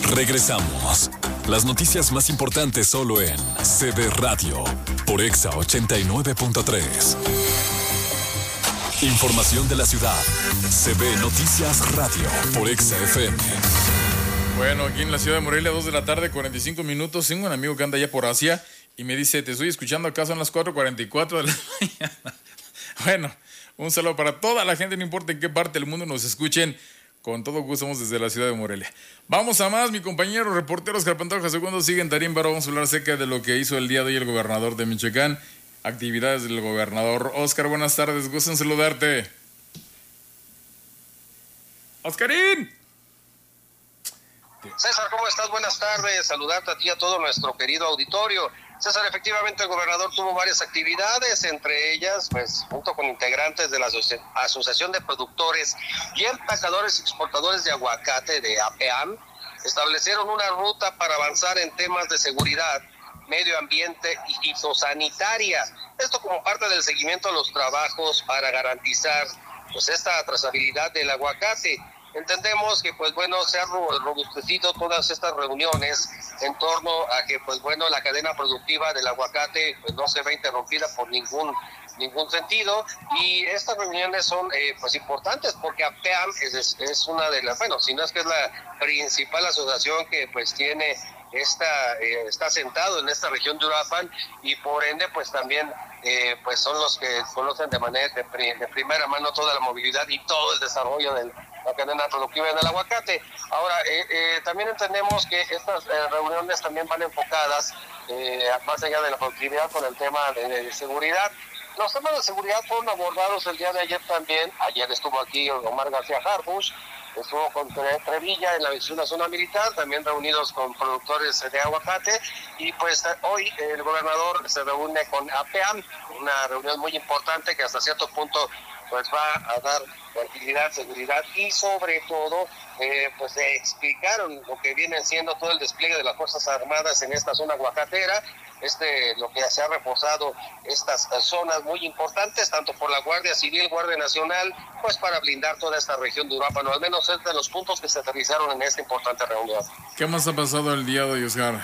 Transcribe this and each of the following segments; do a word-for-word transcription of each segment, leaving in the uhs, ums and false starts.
Regresamos. Las noticias más importantes solo en C B Radio por Exa ochenta y nueve punto tres. Información de la ciudad. C B Noticias Radio por Exa F M. Bueno, aquí en la ciudad de Morelia, dos de la tarde, cuarenta y cinco minutos. Tengo un amigo que anda allá por Asia y me dice, te estoy escuchando acá, son las cuatro cuarenta y cuatro de la mañana. Bueno, un saludo para toda la gente, no importa en qué parte del mundo nos escuchen. Con todo gusto, estamos desde la ciudad de Morelia. Vamos a más, mi compañero reportero Oscar Pantoja Segundo sigue en Tarímbaro. Vamos a hablar acerca de lo que hizo el día de hoy el gobernador de Michoacán. Actividades del gobernador. Oscar, buenas tardes, gusto en saludarte. ¡Oscarín! César, ¿cómo estás? Buenas tardes, saludarte a ti y a todo nuestro querido auditorio. César, efectivamente el gobernador tuvo varias actividades, entre ellas, pues, junto con integrantes de la Asoci- Asociación de Productores y Empacadores y Exportadores de Aguacate de A P A M, establecieron una ruta para avanzar en temas de seguridad, medio ambiente y fitosanitaria. Esto como parte del seguimiento a los trabajos para garantizar, pues, esta trazabilidad del aguacate. Entendemos que, pues bueno, se han robustecido todas estas reuniones en torno a que, pues bueno, la cadena productiva del aguacate pues no se ve interrumpida por ningún ningún sentido, y estas reuniones son eh, pues importantes porque A P A M es, es una de las, bueno, si no es que es la principal asociación que pues tiene esta, eh, está sentado en esta región de Uruapan, y por ende pues también eh, pues son los que conocen de manera de, pri, de primera mano toda la movilidad y todo el desarrollo del la cadena productiva del aguacate. Ahora, eh, eh, también entendemos que estas eh, reuniones también van enfocadas, eh, más allá de la productividad, con el tema de, de seguridad. Los temas de seguridad fueron abordados el día de ayer también. Ayer estuvo aquí Omar García Harfuch, estuvo con Trevilla en la vecina zona militar, también reunidos con productores de aguacate, y pues hoy el gobernador se reúne con A P A M, una reunión muy importante que hasta cierto punto pues va a dar tranquilidad, seguridad y sobre todo eh, pues se explicaron lo que viene siendo todo el despliegue de las Fuerzas Armadas en esta zona aguacatera, este lo que se ha reforzado estas zonas muy importantes, tanto por la Guardia Civil, Guardia Nacional, pues para blindar toda esta región de Uruapan, o al menos es de los puntos que se aterrizaron en esta importante reunión. ¿Qué más ha pasado el día de hoy, Oscar?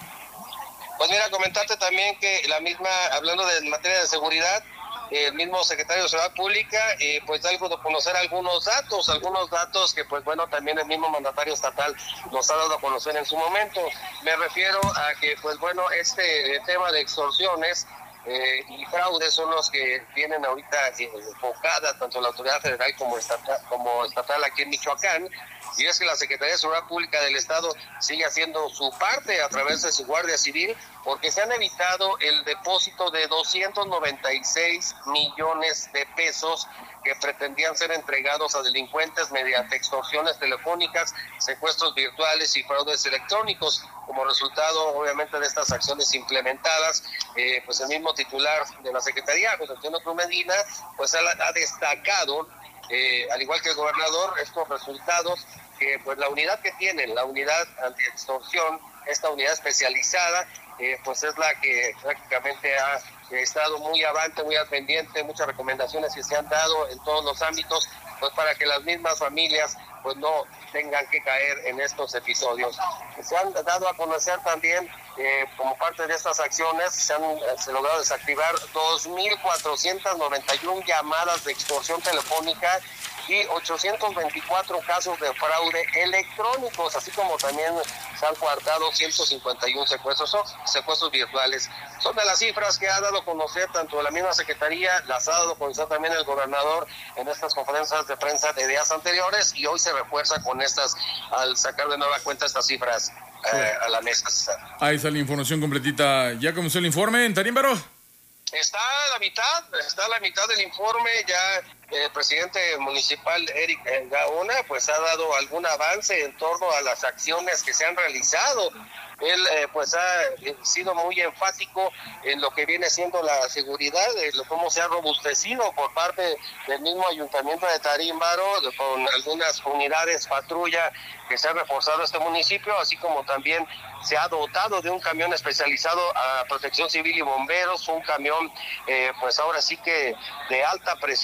Pues mira, comentarte también que la misma, hablando de materia de seguridad, el mismo secretario de Seguridad Pública, eh, pues da algo de conocer algunos datos, algunos datos que pues bueno, también el mismo mandatario estatal nos ha dado a conocer en su momento. Me refiero a que pues bueno, este tema de extorsiones eh, y fraudes son los que tienen ahorita eh, enfocada tanto la autoridad federal como estatal, como estatal aquí en Michoacán. Y es que la Secretaría de Seguridad Pública del Estado sigue haciendo su parte a través de su Guardia Civil, porque se han evitado el depósito de doscientos noventa y seis millones de pesos que pretendían ser entregados a delincuentes mediante extorsiones telefónicas, secuestros virtuales y fraudes electrónicos. Como resultado, obviamente, de estas acciones implementadas, eh, pues el mismo titular de la Secretaría, José Antonio Cruz Medina, pues ha, ha destacado, eh, al igual que el gobernador, estos resultados, que pues la unidad que tienen, la unidad anti-extorsión, esta unidad especializada, eh, pues es la que prácticamente ha estado muy avante, muy al pendiente, muchas recomendaciones que se han dado en todos los ámbitos, pues para que las mismas familias pues no tengan que caer en estos episodios. Se han dado a conocer también, eh, como parte de estas acciones, se han se logrado desactivar dos mil cuatrocientas noventa y una llamadas de extorsión telefónica y ochocientos veinticuatro casos de fraude electrónicos, así como también se han guardado ciento cincuenta y uno secuestros, secuestros virtuales. Son de las cifras que ha dado a conocer tanto la misma Secretaría, las ha dado a conocer también el gobernador en estas conferencias de prensa de días anteriores, y hoy se refuerza con estas, al sacar de nueva cuenta estas cifras eh, a la mesa. Ahí está la información completita. ¿Ya comenzó el informe en Tarímbaro? Está a la mitad, está a la mitad del informe. Ya el presidente municipal, Eric Gaona, pues ha dado algún avance en torno a las acciones que se han realizado. Él eh, pues ha sido muy enfático en lo que viene siendo la seguridad, de cómo se ha robustecido por parte del mismo ayuntamiento de Tarímbaro, con algunas unidades patrulla que se ha reforzado este municipio, así como también se ha dotado de un camión especializado a Protección Civil y Bomberos, un camión eh, pues ahora sí que de alta presión,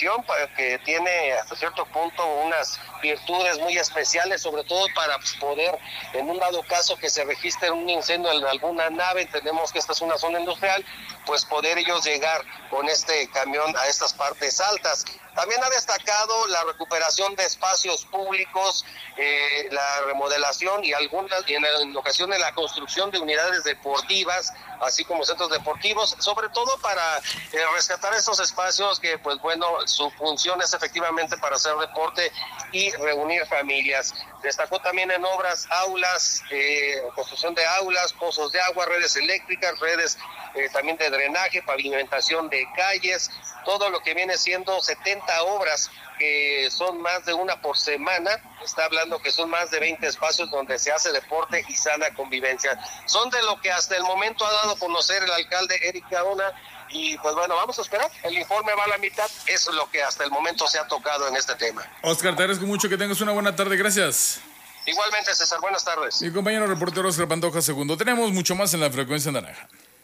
que tiene hasta cierto punto unas virtudes muy especiales, sobre todo para pues, poder, en un dado caso que se registre un incendio en alguna nave, entendemos que esta es una zona industrial, pues poder ellos llegar con este camión a estas partes altas. También ha destacado la recuperación de espacios públicos, eh, la remodelación y algunas, y en, en ocasiones la construcción de unidades deportivas, así como centros deportivos, sobre todo para eh, rescatar estos espacios que, pues bueno, su función es efectivamente para hacer deporte y reunir familias. Destacó también en obras, aulas, eh, construcción de aulas, pozos de agua, redes eléctricas, redes eh, también de drenaje, pavimentación de calles, todo lo que viene siendo setenta obras, que son más de una por semana. Está hablando que son más de veinte espacios donde se hace deporte y sana convivencia. Son de lo que hasta el momento ha dado a conocer el alcalde Eric Gaona, y pues bueno, vamos a esperar. El informe va a la mitad, eso es lo que hasta el momento se ha tocado en este tema. Oscar, te agradezco mucho, que tengas una buena tarde, gracias. Igualmente, César, buenas tardes. Mi compañero reportero Oscar Pantoja segundo. Tenemos mucho más en la frecuencia naranja.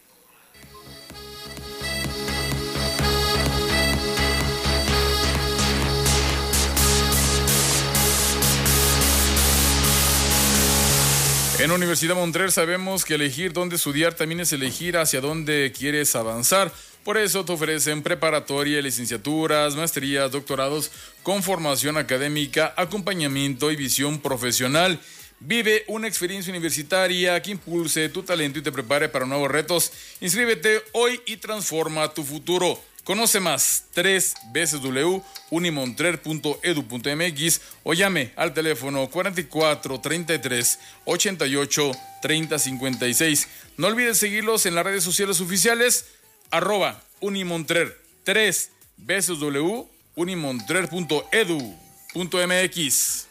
En Universidad Montreal sabemos que elegir dónde estudiar también es elegir hacia dónde quieres avanzar. Por eso te ofrecen preparatoria, licenciaturas, maestrías, doctorados con formación académica, acompañamiento y visión profesional. Vive una experiencia universitaria que impulse tu talento y te prepare para nuevos retos. Inscríbete hoy y transforma tu futuro. Conoce más, tres veces w punto unimontrer punto edu punto m x o llame al teléfono cuarenta y cuatro, treinta y tres, ochenta y ocho, treinta, cincuenta y seis. No olvides seguirlos en las redes sociales oficiales, arroba Unimontrer, tres veces w punto unimontrer punto edu punto m x.